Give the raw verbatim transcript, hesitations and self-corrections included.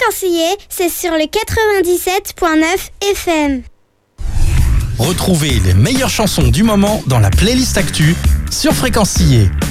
Fréquencillé, c'est sur le quatre-vingt-dix-sept virgule neuf F M. Retrouvez les meilleures chansons du moment dans la playlist Actu sur Fréquencillé.